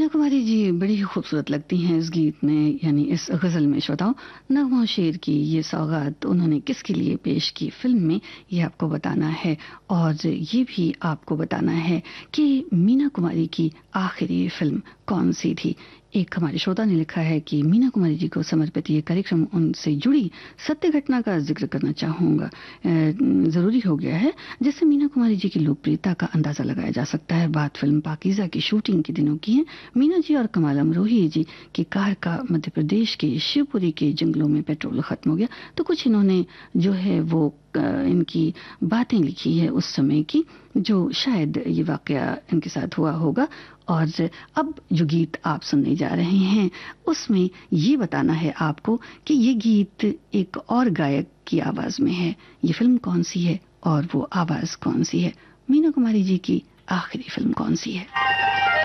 मीना कुमारी जी बड़ी ही खूबसूरत लगती हैं इस गीत में, यानी इस गज़ल में। श्रोताओ, नगमा शेर की ये सौगात उन्होंने किसके लिए पेश की फिल्म में, ये आपको बताना है। और ये भी आपको बताना है कि मीना कुमारी की आखिरी फिल्म कौन सी थी। एक हमारे श्रोता ने लिखा है कि मीना कुमारी जी को समर्पित ये कार्यक्रम उनसे जुड़ी सत्य घटना का जिक्र करना चाहूँगा। ज़रूरी हो गया है, जिससे मीना कुमारी जी की लोकप्रियता का अंदाज़ा लगाया जा सकता है। बात फिल्म पाकीज़ा की शूटिंग के दिनों की है। मीना जी और कमाल अमरोही जी की कार का मध्य प्रदेश के शिवपुरी के जंगलों में पेट्रोल खत्म हो गया, तो कुछ इन्होंने जो है वो इनकी बातें लिखी है उस समय की, जो शायद ये वाकया इनके साथ हुआ होगा। और अब जो गीत आप सुनने जा रहे हैं उसमें ये बताना है आपको कि ये गीत एक और गायक की आवाज में है। ये फिल्म कौन सी है और वो आवाज कौन सी है, मीना कुमारी जी की आखिरी फिल्म कौन सी है।